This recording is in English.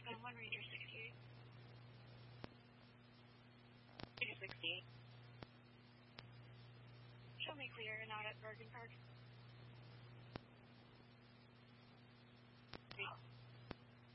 One Ranger 68. Ranger 68. Show me clear and out at Bergen Park.